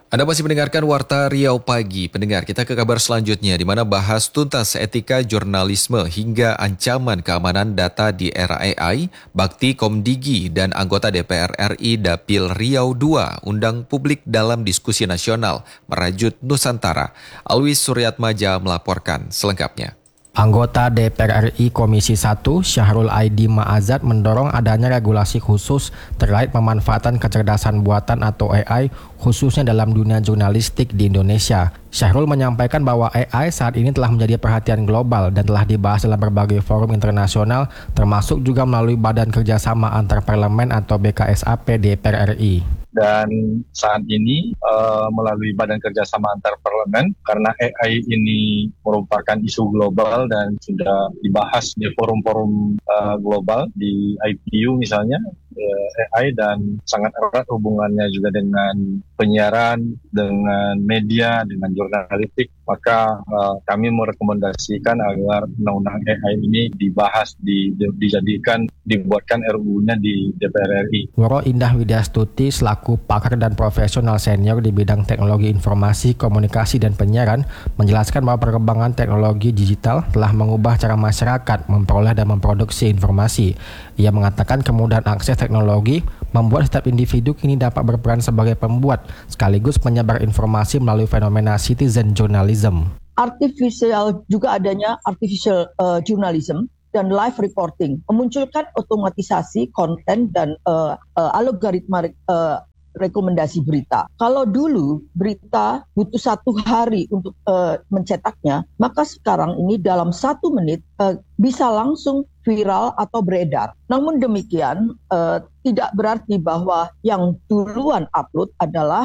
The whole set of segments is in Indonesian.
Anda masih mendengarkan Warta Riau Pagi. Pendengar, kita ke kabar selanjutnya di mana bahas tuntas etika jurnalisme hingga ancaman keamanan data di era AI, Bakti Komdigi dan anggota DPR RI Dapil Riau II undang publik dalam diskusi nasional merajut Nusantara. Alwis Suryatmaja melaporkan selengkapnya. Anggota DPR RI Komisi 1, Syahrul Aidi Ma'azat mendorong adanya regulasi khusus terkait pemanfaatan kecerdasan buatan atau AI khususnya dalam dunia jurnalistik di Indonesia. Syahrul menyampaikan bahwa AI saat ini telah menjadi perhatian global dan telah dibahas dalam berbagai forum internasional termasuk juga melalui Badan Kerjasama Antar Parlemen atau BKSAP DPR RI. Dan saat ini melalui Badan Kerjasama Antar Parlemen, karena AI ini merupakan isu global dan sudah dibahas di forum-forum global di IPU misalnya, AI dan sangat erat hubungannya juga dengan penyiaran, dengan media, dengan jurnalistik, maka kami merekomendasikan agar undang-undang AI ini dibahas, dibuatkan RUU-nya di DPR RI. Woro Indah Widyastuti selaku pakar dan profesional senior di bidang teknologi informasi, komunikasi, dan penyiaran menjelaskan bahwa perkembangan teknologi digital telah mengubah cara masyarakat memperoleh dan memproduksi informasi. Ia mengatakan kemudahan akses teknologi membuat setiap individu kini dapat berperan sebagai pembuat sekaligus penyebar informasi melalui fenomena citizen journalism. Juga adanya artificial journalism dan live reporting memunculkan otomatisasi konten dan algoritma rekomendasi berita. Kalau dulu berita butuh 1 hari untuk mencetaknya, maka sekarang ini dalam 1 menit bisa langsung viral atau beredar. Namun demikian tidak berarti bahwa yang duluan upload adalah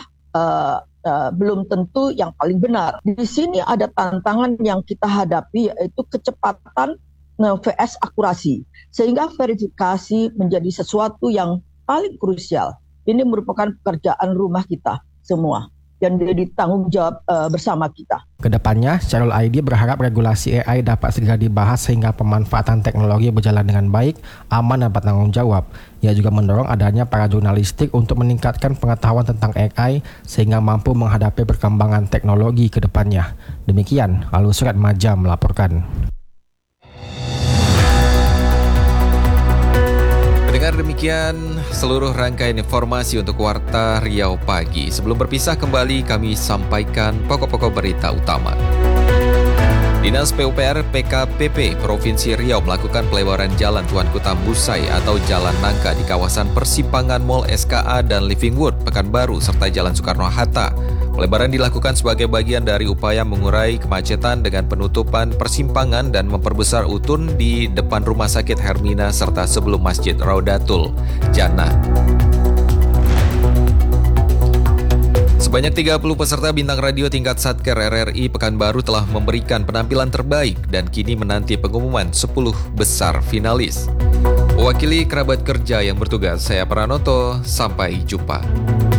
belum tentu yang paling benar. Di sini ada tantangan yang kita hadapi yaitu kecepatan vs akurasi, sehingga verifikasi menjadi sesuatu yang paling krusial. Ini merupakan pekerjaan rumah kita semua dan jadi tanggung jawab bersama kita. Kedepannya, Syahrul Aidi berharap regulasi AI dapat segera dibahas sehingga pemanfaatan teknologi berjalan dengan baik, aman, dan bertanggung jawab. Ia juga mendorong adanya para jurnalistik untuk meningkatkan pengetahuan tentang AI sehingga mampu menghadapi perkembangan teknologi ke depannya. Demikian, Alwis Suryatmaja melaporkan. Dengar demikian seluruh rangkaian informasi untuk Warta Riau Pagi. Sebelum berpisah kembali, kami sampaikan pokok-pokok berita utama. Dinas PUPR PKPP Provinsi Riau melakukan pelebaran Jalan Tuanku Tambusai atau Jalan Nangka di kawasan persimpangan Mall SKA dan Livingwood, Pekanbaru, serta Jalan Soekarno-Hatta. Pelebaran dilakukan sebagai bagian dari upaya mengurai kemacetan dengan penutupan persimpangan dan memperbesar utun di depan Rumah Sakit Hermina serta sebelum Masjid Raudatul Jannah. Sebanyak 30 peserta bintang radio tingkat Satker RRI Pekanbaru telah memberikan penampilan terbaik dan kini menanti pengumuman 10 besar finalis. Mewakili kerabat kerja yang bertugas, saya Pranoto, sampai jumpa.